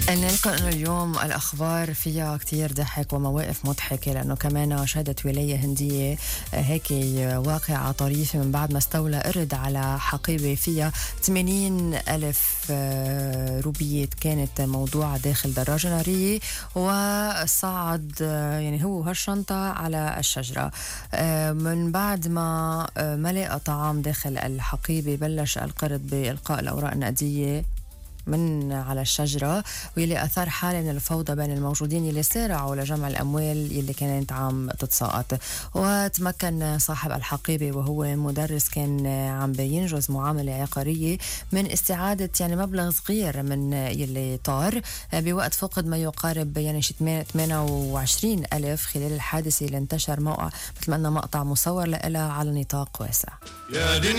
نلقى أنه اليوم الأخبار فيها كتير ضحك ومواقف مضحكة، لأنه كمان شهدت ولاية هندية هيك واقعة طريفة من بعد ما استولى قرد على حقيبة فيها 80,000 روبية كانت موضوعة داخل دراجة نارية، وصعد يعني هو هالشنطة على الشجرة. من بعد ما لقى طعام داخل الحقيبة بلش القرد بإلقاء الأوراق النقدية من على الشجرة، واللي أثار حالة من الفوضى بين الموجودين اللي سارعوا لجمع الأموال اللي كانت عم تتساقط. وتمكن صاحب الحقيبة وهو مدرس كان عم بينجز معاملة عقارية من استعادة يعني مبلغ صغير من يلي طار بوقت فقد ما يقارب يعني 28,000 خلال الحادثة اللي انتشر موقع مثل ما قلنا مقطع مصور لها على نطاق واسع.